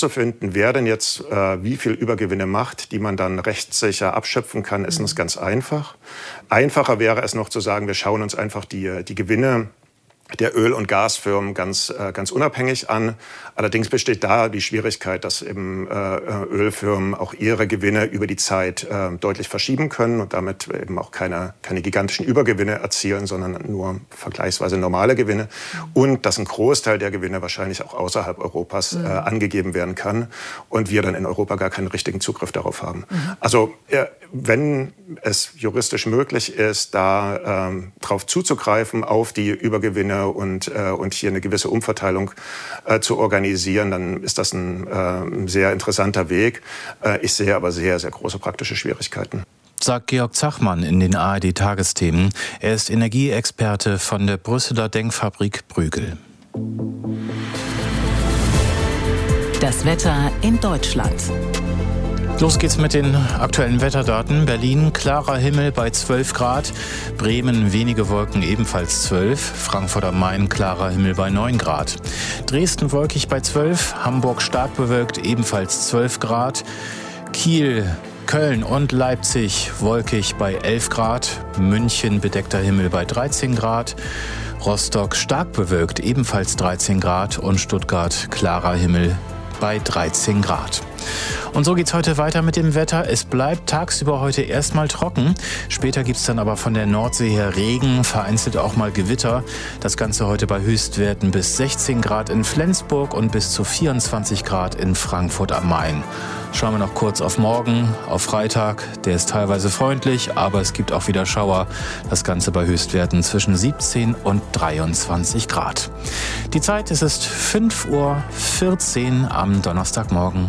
herauszufinden, wer denn jetzt wie viel Übergewinne macht, die man dann rechtssicher abschöpfen kann, ist das ganz einfach. Einfacher wäre es noch zu sagen, wir schauen uns einfach die Gewinne der Öl- und Gasfirmen ganz unabhängig an. Allerdings besteht da die Schwierigkeit, dass eben Ölfirmen auch ihre Gewinne über die Zeit deutlich verschieben können und damit eben auch keine gigantischen Übergewinne erzielen, sondern nur vergleichsweise normale Gewinne. Und dass ein Großteil der Gewinne wahrscheinlich auch außerhalb Europas angegeben werden kann und wir dann in Europa gar keinen richtigen Zugriff darauf haben. Also wenn es juristisch möglich ist, da drauf zuzugreifen, auf die Übergewinne und hier eine gewisse Umverteilung zu organisieren, dann ist das ein sehr interessanter Weg. Ich sehe aber sehr, sehr große praktische Schwierigkeiten. Sagt Georg Zachmann in den ARD-Tagesthemen. Er ist Energieexperte von der Brüsseler Denkfabrik Bruegel. Das Wetter in Deutschland. Los geht's mit den aktuellen Wetterdaten. Berlin, klarer Himmel bei 12 Grad. Bremen, wenige Wolken, ebenfalls 12. Frankfurt am Main, klarer Himmel bei 9 Grad. Dresden, wolkig bei 12. Hamburg, stark bewölkt, ebenfalls 12 Grad. Kiel, Köln und Leipzig, wolkig bei 11 Grad. München, bedeckter Himmel bei 13 Grad. Rostock, stark bewölkt, ebenfalls 13 Grad. Und Stuttgart, klarer Himmel bei 13 Grad. Und so geht's heute weiter mit dem Wetter. Es bleibt tagsüber heute erstmal trocken. Später gibt's dann aber von der Nordsee her Regen, vereinzelt auch mal Gewitter. Das Ganze heute bei Höchstwerten bis 16 Grad in Flensburg und bis zu 24 Grad in Frankfurt am Main. Schauen wir noch kurz auf morgen, auf Freitag. Der ist teilweise freundlich, aber es gibt auch wieder Schauer. Das Ganze bei Höchstwerten zwischen 17 und 23 Grad. Die Zeit, es ist 5:14 Uhr am Donnerstagmorgen.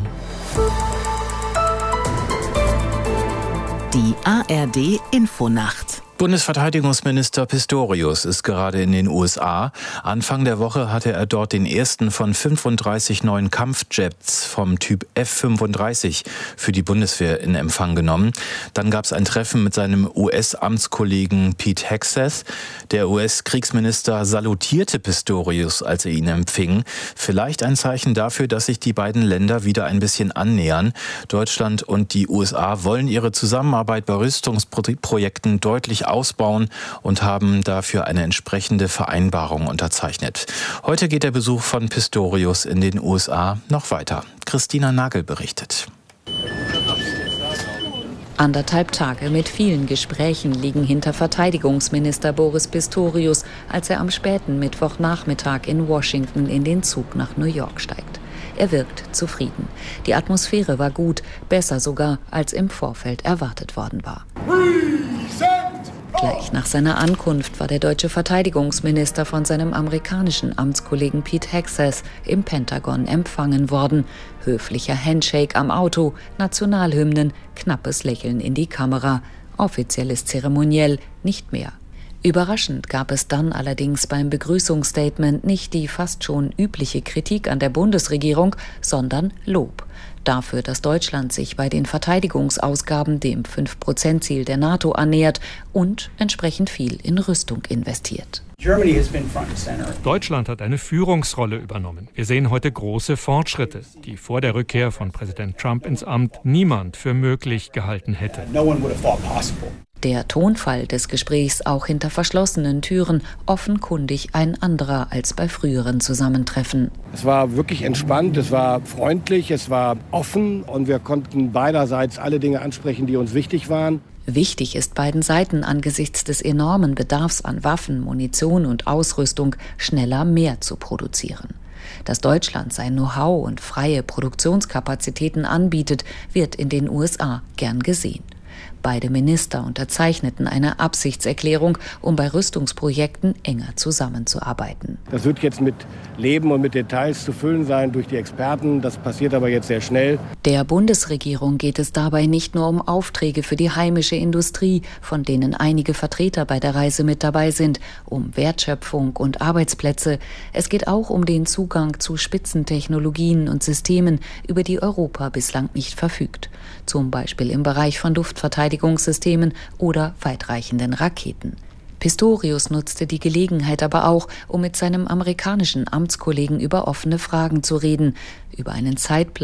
Die ARD Infonacht. Bundesverteidigungsminister Pistorius ist gerade in den USA. Anfang der Woche hatte er dort den ersten von 35 neuen Kampfjets vom Typ F-35 für die Bundeswehr in Empfang genommen. Dann gab es ein Treffen mit seinem US-Amtskollegen Pete Hegseth. Der US-Kriegsminister salutierte Pistorius, als er ihn empfing. Vielleicht ein Zeichen dafür, dass sich die beiden Länder wieder ein bisschen annähern. Deutschland und die USA wollen ihre Zusammenarbeit bei Rüstungsprojekten deutlich ausbauen und haben dafür eine entsprechende Vereinbarung unterzeichnet. Heute geht der Besuch von Pistorius in den USA noch weiter. Christina Nagel berichtet. 1,5 Tage mit vielen Gesprächen liegen hinter Verteidigungsminister Boris Pistorius, als er am späten Mittwochnachmittag in Washington in den Zug nach New York steigt. Er wirkt zufrieden. Die Atmosphäre war gut, besser sogar, als im Vorfeld erwartet worden war. Gleich nach seiner Ankunft war der deutsche Verteidigungsminister von seinem amerikanischen Amtskollegen Pete Hegseth im Pentagon empfangen worden. Höflicher Handshake am Auto, Nationalhymnen, knappes Lächeln in die Kamera. Offizielles Zeremoniell nicht mehr. Überraschend gab es dann allerdings beim Begrüßungsstatement nicht die fast schon übliche Kritik an der Bundesregierung, sondern Lob. Dafür, dass Deutschland sich bei den Verteidigungsausgaben dem 5%-Ziel der NATO annähert und entsprechend viel in Rüstung investiert. Deutschland hat eine Führungsrolle übernommen. Wir sehen heute große Fortschritte, die vor der Rückkehr von Präsident Trump ins Amt niemand für möglich gehalten hätte. Der Tonfall des Gesprächs auch hinter verschlossenen Türen, offenkundig ein anderer als bei früheren Zusammentreffen. Es war wirklich entspannt, es war freundlich, es war offen und wir konnten beiderseits alle Dinge ansprechen, die uns wichtig waren. Wichtig ist beiden Seiten angesichts des enormen Bedarfs an Waffen, Munition und Ausrüstung schneller mehr zu produzieren. Dass Deutschland sein Know-how und freie Produktionskapazitäten anbietet, wird in den USA gern gesehen. Beide Minister unterzeichneten eine Absichtserklärung, um bei Rüstungsprojekten enger zusammenzuarbeiten. Das wird jetzt mit Leben und mit Details zu füllen sein durch die Experten. Das passiert aber jetzt sehr schnell. Der Bundesregierung geht es dabei nicht nur um Aufträge für die heimische Industrie, von denen einige Vertreter bei der Reise mit dabei sind, um Wertschöpfung und Arbeitsplätze. Es geht auch um den Zugang zu Spitzentechnologien und Systemen, über die Europa bislang nicht verfügt. Zum Beispiel im Bereich von Luftverteidigungssystemen oder weitreichenden Raketen. Pistorius nutzte die Gelegenheit aber auch, um mit seinem amerikanischen Amtskollegen über offene Fragen zu reden, über einen Zeitplan